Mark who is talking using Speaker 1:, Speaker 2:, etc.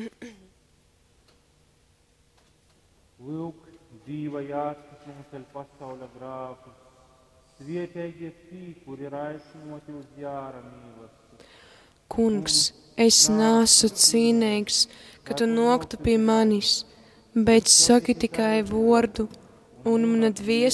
Speaker 1: Lūk, Dieva jārds, kas noceļ pasaules grēkus, svietēgie tī, kuri ir aicināti uz jāra mīlestību.
Speaker 2: Kungs, es neesmu cienīgs, ka tu noktu pie manis, bet saki tikai vārdu, un mana dvēsele